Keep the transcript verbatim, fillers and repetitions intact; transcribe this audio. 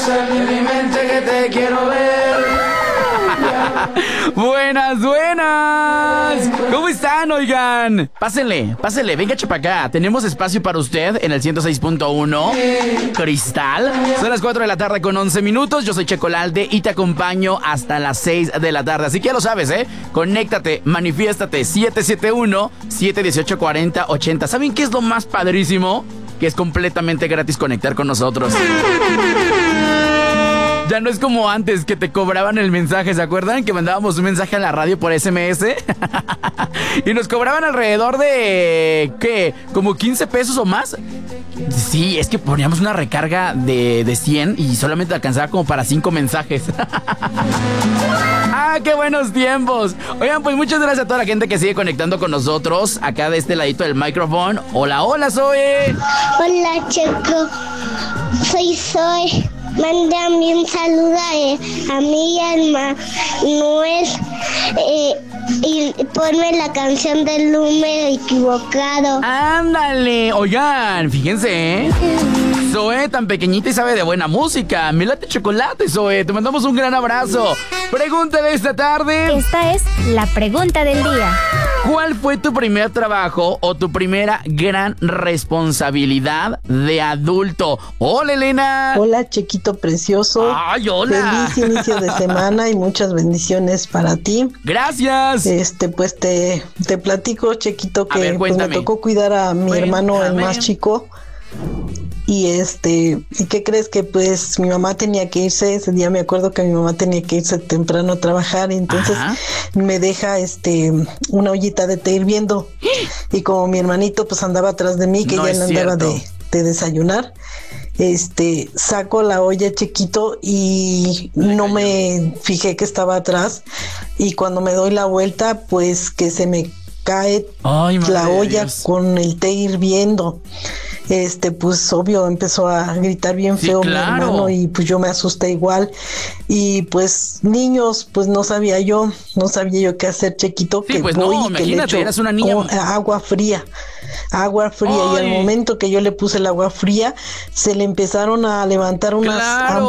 en mi mente que te quiero ver. Buenas, buenas. ¿Cómo están, oigan? Pásenle, pásenle, venga para acá. Tenemos espacio para usted en el ciento seis punto uno Cristal. Son las cuatro de la tarde con once minutos. Yo soy Checolalde y te acompaño hasta las seis de la tarde. Así que ya lo sabes, ¿eh? Conéctate, manifiéstate. siete siete uno, siete uno ocho, cuatro cero ocho cero. ¿Saben qué es lo más padrísimo? Que es completamente gratis conectar con nosotros. Ya no es como antes que te cobraban el mensaje, ¿se acuerdan? Que mandábamos un mensaje a la radio por ese eme ese y nos cobraban alrededor de, ¿qué? ¿Como quince pesos o más? Sí, es que poníamos una recarga de, de cien y solamente alcanzaba como para cinco mensajes. ¡Ah, qué buenos tiempos! Oigan, pues muchas gracias a toda la gente que sigue conectando con nosotros acá de este ladito del micrófono. Hola, hola, Zoe. Hola, Checo. Soy Zoe. Mándame un saludo a, a mi alma, Noel, eh, y ponme la canción del número equivocado. ¡Ándale! Oigan, fíjense, ¿eh? Zoe, tan pequeñita y sabe de buena música. Me late chocolate, Zoe. Te mandamos un gran abrazo. Pregunta de esta tarde. Esta es la pregunta del día. ¿Cuál fue tu primer trabajo o tu primera gran responsabilidad de adulto? Hola, Elena. Hola, Chequito precioso. Ay, hola. Feliz inicio de semana y muchas bendiciones para ti. Gracias. Este, pues te, te platico, Chequito, que ver, pues, me tocó cuidar a mi Cuéntame. hermano, el más chico. Y este, ¿y qué crees? Que pues mi mamá tenía que irse, ese día me acuerdo que mi mamá tenía que irse temprano a trabajar, y entonces Ajá. me deja este una ollita de té hirviendo, y como mi hermanito pues andaba atrás de mí, que No ya es le andaba cierto. de, de desayunar, este, saco la olla, Chiquito, y no me fijé que estaba atrás, y cuando me doy la vuelta, pues que se me cae Ay, madre la de olla Dios. con el té hirviendo. Este, pues obvio empezó a gritar bien Sí, feo claro. mi hermano, y pues yo me asusté igual, y pues niños, pues no sabía yo, no sabía yo qué hacer, Chiquito, Sí, que pues voy no, y que le imagínate, echo eras una niña. con agua fría, agua fría, y al Ay. momento que yo le puse el agua fría, se le empezaron a levantar unas Claro.